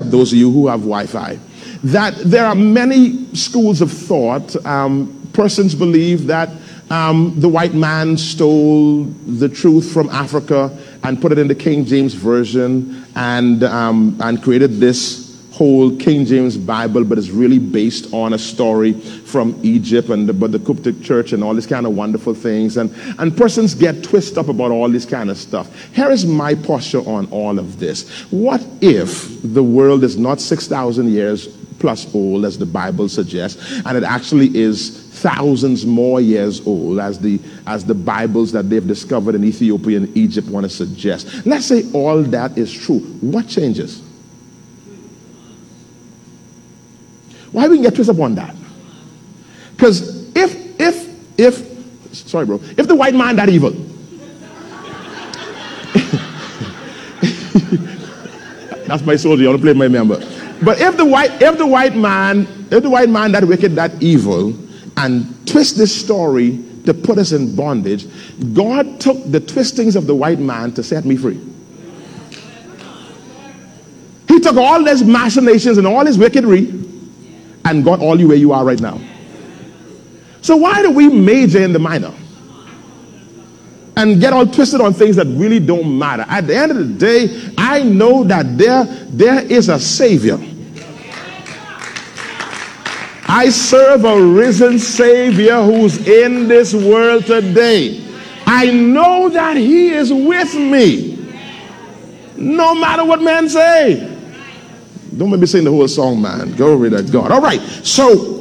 except those of you who have Wi-Fi, that there are many schools of thought. Persons believe that the white man stole the truth from Africa and put it in the King James Version and created this whole King James Bible, but it's really based on a story from Egypt but the Coptic Church and all these kind of wonderful things. And persons get twisted up about all this kind of stuff. Here is my posture on all of this. What if the world is not 6,000 years plus old, as the Bible suggests, and it actually is thousands more years old, as the Bibles that they've discovered in Ethiopia and Egypt want to suggest? Let's say all that is true. What changes? Why we can get twisted up on that? Because if the white man that evil, that's my soldier, you want to play my member. But if the white man that wicked, that evil, and twist this story to put us in bondage, God took the twistings of the white man to set me free. He took all his machinations and all his wickedry and got all you where you are right now. So why do we major in the minor and get all twisted on things that really don't matter? At the end of the day, I know that there is a Savior. I serve a risen Savior who's in this world today. I know that He is with me, no matter what men say. Don't make me sing the whole song, man. Glory to God. All right. So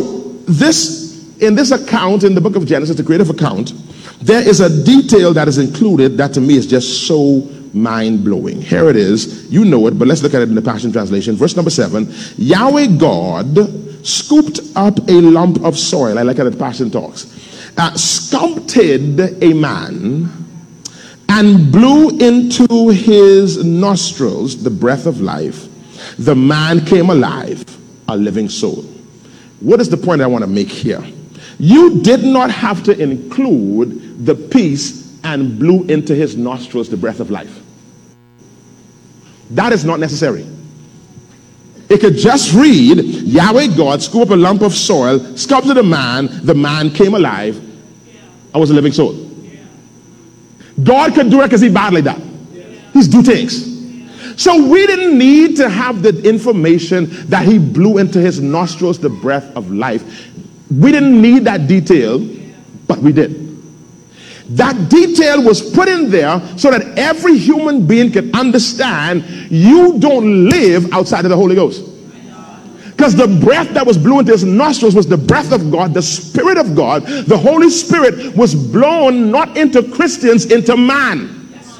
in this account, in the book of Genesis, the creative account, there is a detail that is included that to me is just so mind-blowing. Here it is. You know it, but let's look at it in the Passion Translation. Verse number 7. Yahweh God scooped up a lump of soil. I like how the Passion talks. Sculpted a man and blew into his nostrils the breath of life. The man came alive, a living soul. What is the point I want to make here? You did not have to include the piece and blew into his nostrils the breath of life. That is not necessary. It could just read, Yahweh God scooped up a lump of soil, sculpted a man, the man came alive, I was a living soul. God could do it because He's bad like that. He's do things. So we didn't need to have the information that He blew into his nostrils the breath of life. We didn't need that detail, but we did. That detail was put in there so that every human being could understand you don't live outside of the Holy Ghost. Because the breath that was blew into his nostrils was the breath of God, the Spirit of God. The Holy Spirit was blown not into Christians, into man.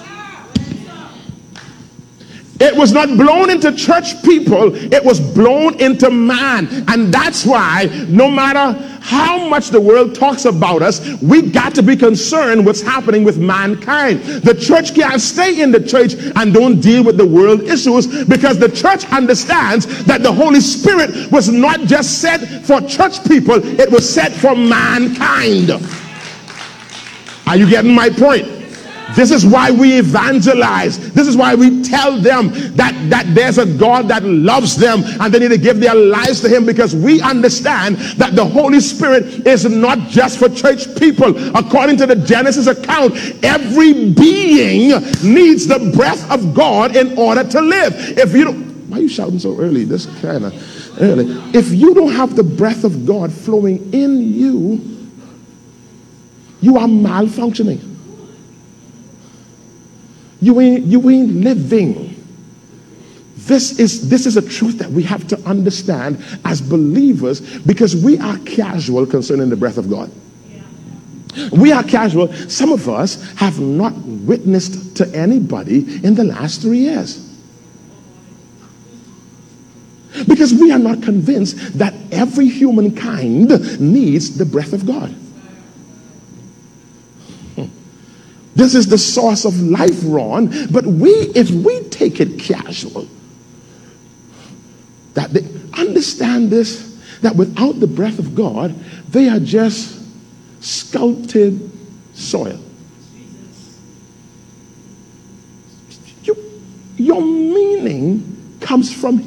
It was not blown into church people, it was blown into man. And that's why no matter how much the world talks about us, we got to be concerned what's happening with mankind. The church can't stay in the church and don't deal with the world issues, because the church understands that the Holy Spirit was not just set for church people, it was set for mankind. Are you getting my point? This is why we evangelize. This is why we tell them that there's a God that loves them and they need to give their lives to Him, because we understand that the Holy Spirit is not just for church people. According to the Genesis account, every being needs the breath of God in order to live. If you don't, why are you shouting so early? This kind of early. If you don't have the breath of God flowing in you, you are malfunctioning. You ain't living. This is a truth that we have to understand as believers, because we are casual concerning the breath of God. We are casual. Some of us have not witnessed to anybody in the last 3 years, because we are not convinced that every humankind needs the breath of God. This is the source of life, Ron. But if we take it casual, that they understand this, that without the breath of God, they are just sculpted soil. Your meaning comes from